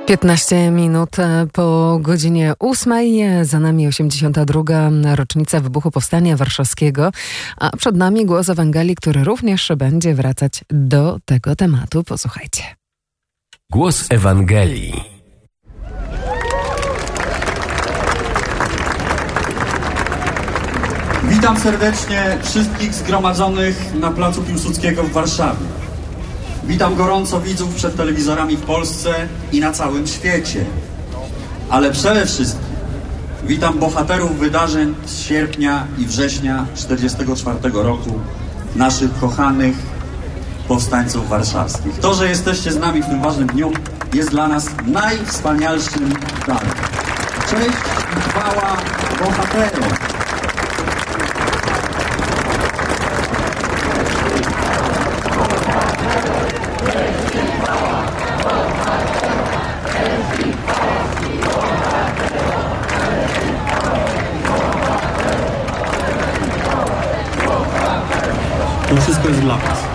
15 minut po godzinie 8. Za nami 82. rocznica wybuchu Powstania Warszawskiego, a przed nami głos Ewangelii, który również będzie wracać do tego tematu. Posłuchajcie. Głos Ewangelii. Witam serdecznie wszystkich zgromadzonych na placu Piłsudskiego w Warszawie. Witam gorąco widzów przed telewizorami w Polsce i na całym świecie. Ale przede wszystkim witam bohaterów wydarzeń z sierpnia i września 1944 roku, naszych kochanych powstańców warszawskich. To, że jesteście z nami w tym ważnym dniu, jest dla nas najwspanialszym darem. Cześć i chwała bohaterom! To wszystko jest dla was.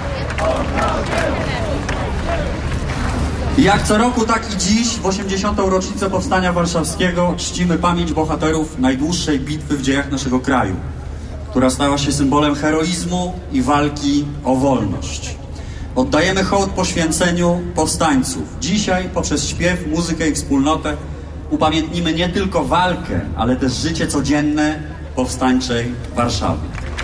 Jak co roku, tak i dziś, w 80. rocznicę Powstania Warszawskiego, czcimy pamięć bohaterów najdłuższej bitwy w dziejach naszego kraju, która stała się symbolem heroizmu i walki o wolność. Oddajemy hołd poświęceniu powstańców. Dzisiaj poprzez śpiew, muzykę i wspólnotę upamiętnimy nie tylko walkę, ale też życie codzienne powstańczej Warszawy.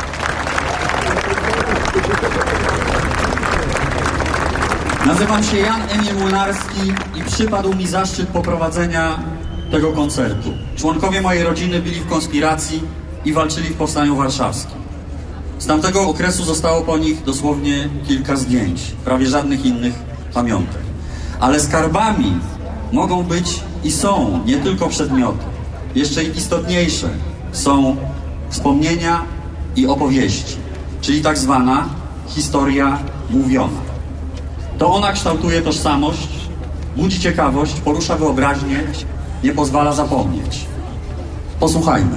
Nazywam się Jan Emil Młynarski i przypadł mi zaszczyt poprowadzenia tego koncertu. Członkowie mojej rodziny byli w konspiracji i walczyli w Powstaniu Warszawskim. Z tamtego okresu zostało po nich dosłownie kilka zdjęć, prawie żadnych innych pamiątek. Ale skarbami mogą być i są nie tylko przedmioty. Jeszcze istotniejsze są wspomnienia i opowieści, czyli tak zwana historia mówiona. To ona kształtuje tożsamość, budzi ciekawość, porusza wyobraźnię, nie pozwala zapomnieć. Posłuchajmy.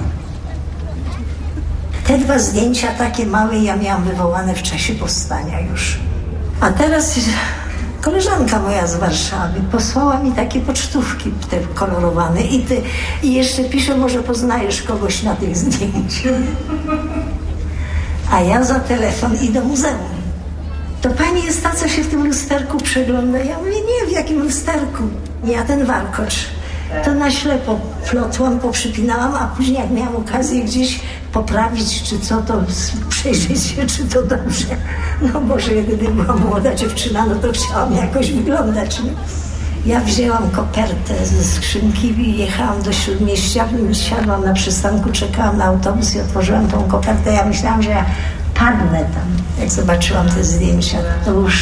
Te dwa zdjęcia takie małe ja miałam wywołane w czasie powstania już. A teraz koleżanka moja z Warszawy posłała mi takie pocztówki te kolorowane i jeszcze pisze, może poznajesz kogoś na tych zdjęciach. A ja za telefon i do muzeum. To pani jest ta, co się w tym lusterku przegląda. Ja mówię, nie, w jakim lusterku? Ja ten warkocz. To na ślepo plotłam, poprzypinałam, a później jak miałam okazję gdzieś poprawić, czy co, to przejrzeć się, czy to dobrze. No Boże, gdy była młoda dziewczyna, no to chciałam jakoś wyglądać. Nie? Ja wzięłam kopertę ze skrzynki i jechałam do Śródmieścia, siadłam na przystanku, czekałam na autobus i otworzyłam tą kopertę. Ja myślałam, że ja padnę tam, jak zobaczyłam te zdjęcia. To już